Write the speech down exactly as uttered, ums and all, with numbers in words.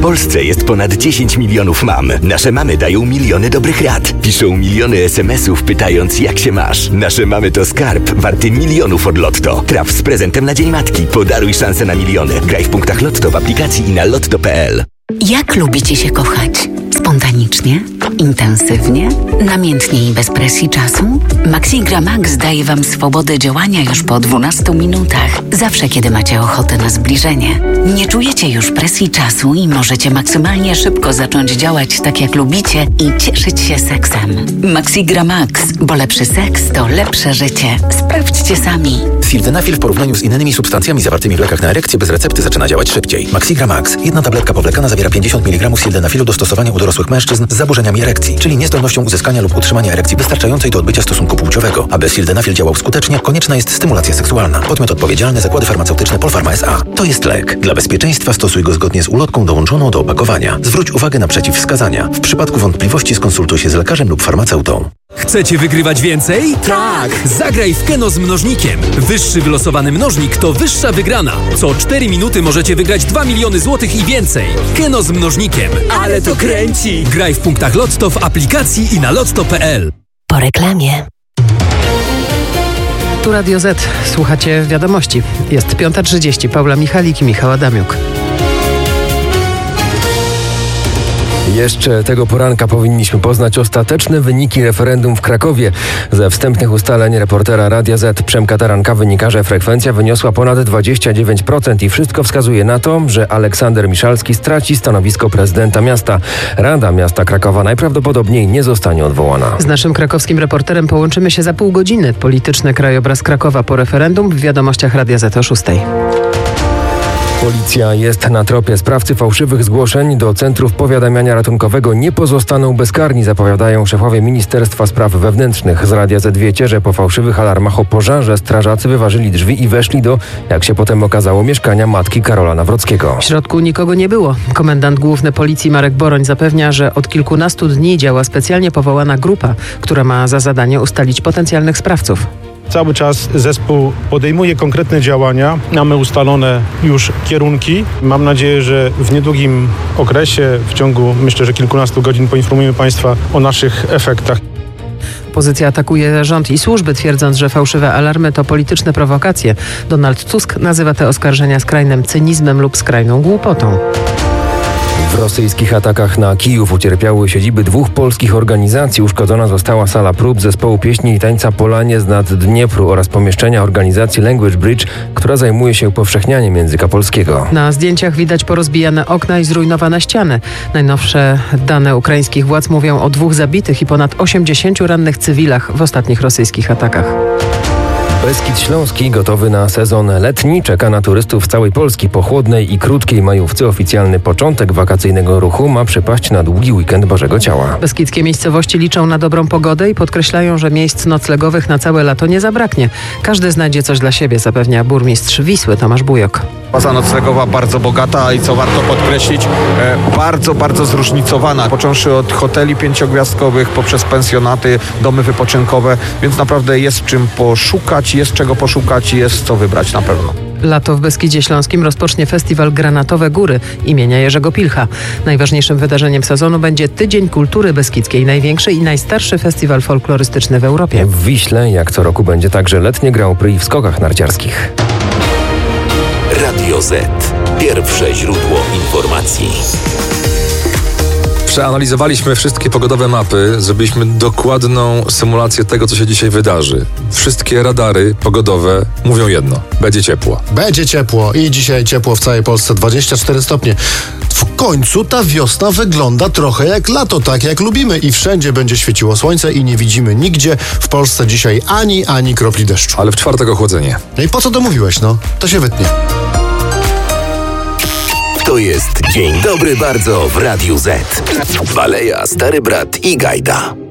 Polsce jest ponad dziesięć milionów mam. Nasze mamy dają miliony dobrych rad. Piszą miliony es em esów pytając, jak się masz. Nasze mamy to skarb warty milionów od Lotto. Traf z prezentem na Dzień Matki. Podaruj szansę na miliony. Graj w punktach Lotto w aplikacji i na lotto kropka pe el. Jak lubicie się kochać? Spontanicznie? Intensywnie? Namiętnie i bez presji czasu? Maxigra Max daje Wam swobodę działania już po dwunastu minutach. Zawsze, kiedy macie ochotę na zbliżenie. Nie czujecie już presji czasu i możecie maksymalnie szybko zacząć działać tak, jak lubicie i cieszyć się seksem. Maxigra Max, bo lepszy seks to lepsze życie. Sprawdźcie sami. Sildenafil w porównaniu z innymi substancjami zawartymi w lekach na erekcję bez recepty zaczyna działać szybciej. Maxigra Max. Jedna tabletka powlekana zawiera pięćdziesiąt miligramów sildenafilu do stosowania u dorosłych mężczyzn z zaburzeniami erekcji, czyli niezdolnością uzyskania lub utrzymania erekcji wystarczającej do odbycia stosunku płciowego. Aby sildenafil działał skutecznie, konieczna jest stymulacja seksualna. Podmiot odpowiedzialny: Zakłady Farmaceutyczne Polpharma S A. To jest lek. Dla bezpieczeństwa stosuj go zgodnie z ulotką dołączoną do opakowania. Zwróć uwagę na przeciwwskazania. W przypadku wątpliwości skonsultuj się z lekarzem lub farmaceutą. Chcecie wygrywać więcej? Tak! Zagraj w Keno z mnożnikiem. Wyższy wylosowany mnożnik to wyższa wygrana. Co cztery minuty możecie wygrać dwa miliony złotych i więcej. Keno z mnożnikiem. Ale to kręci! Graj w punktach Lotto w aplikacji i na lotto kropka pe el. Po reklamie. Tu Radio Z. Słuchacie wiadomości. Jest piąta trzydzieści. Paula Michalik i Michał Adamiuk. Jeszcze tego poranka powinniśmy poznać ostateczne wyniki referendum w Krakowie. Ze wstępnych ustaleń reportera Radia Z Przemka Taranka wynika, że frekwencja wyniosła ponad dwadzieścia dziewięć procent i wszystko wskazuje na to, że Aleksander Miszalski straci stanowisko prezydenta miasta. Rada Miasta Krakowa najprawdopodobniej nie zostanie odwołana. Z naszym krakowskim reporterem połączymy się za pół godziny. Polityczny krajobraz Krakowa po referendum w wiadomościach Radia Z o szóstej. Policja jest na tropie sprawcy fałszywych zgłoszeń do Centrów Powiadamiania Ratunkowego. Nie pozostaną bezkarni, zapowiadają szefowie Ministerstwa Spraw Wewnętrznych. Z Radia Z wiecie, że po fałszywych alarmach o pożarze strażacy wyważyli drzwi i weszli do, jak się potem okazało, mieszkania matki Karola Nawrockiego. W środku nikogo nie było. Komendant główny policji Marek Boroń zapewnia, że od kilkunastu dni działa specjalnie powołana grupa, która ma za zadanie ustalić potencjalnych sprawców. Cały czas zespół podejmuje konkretne działania. Mamy ustalone już kierunki. Mam nadzieję, że w niedługim okresie, w ciągu myślę, że kilkunastu godzin poinformujemy Państwa o naszych efektach. Opozycja atakuje rząd i służby, twierdząc, że fałszywe alarmy to polityczne prowokacje. Donald Tusk nazywa te oskarżenia skrajnym cynizmem lub skrajną głupotą. W rosyjskich atakach na Kijów ucierpiały siedziby dwóch polskich organizacji. Uszkodzona została sala prób zespołu pieśni i tańca Polanie z nad Dniepru oraz pomieszczenia organizacji Language Bridge, która zajmuje się upowszechnianiem języka polskiego. Na zdjęciach widać porozbijane okna i zrujnowane ściany. Najnowsze dane ukraińskich władz mówią o dwóch zabitych i ponad osiemdziesięciu rannych cywilach w ostatnich rosyjskich atakach. Beskid Śląski gotowy na sezon letni. Czeka na turystów z całej Polski. Po chłodnej i krótkiej majówce oficjalny początek wakacyjnego ruchu ma przypaść na długi weekend Bożego Ciała. Beskidzkie miejscowości liczą na dobrą pogodę i podkreślają, że miejsc noclegowych na całe lato nie zabraknie. Każdy znajdzie coś dla siebie, zapewnia burmistrz Wisły Tomasz Bujok. Baza noclegowa bardzo bogata i co warto podkreślić, e, bardzo, bardzo zróżnicowana. Począwszy od hoteli pięciogwiazdkowych, poprzez pensjonaty, domy wypoczynkowe, więc naprawdę jest czym poszukać, jest czego poszukać i jest co wybrać na pewno. Lato w Beskidzie Śląskim rozpocznie festiwal Granatowe Góry imienia Jerzego Pilcha. Najważniejszym wydarzeniem sezonu będzie Tydzień Kultury Beskidzkiej, największy i najstarszy festiwal folklorystyczny w Europie. W Wiśle jak co roku będzie także letnie Grand Prix w skokach narciarskich. Radio Z. Pierwsze źródło informacji. Przeanalizowaliśmy wszystkie pogodowe mapy, zrobiliśmy dokładną symulację tego, co się dzisiaj wydarzy. Wszystkie radary pogodowe mówią jedno. Będzie ciepło. Będzie ciepło i dzisiaj ciepło w całej Polsce, dwadzieścia cztery stopnie. W końcu ta wiosna wygląda trochę jak lato, tak jak lubimy i wszędzie będzie świeciło słońce i nie widzimy nigdzie w Polsce dzisiaj ani, ani kropli deszczu. Ale w czwartek ochłodzenie. No i po co to mówiłeś, no? To się wytnie. To jest Dzień Dobry Bardzo w Radiu Z. Baleja, Stary Brat i Gajda.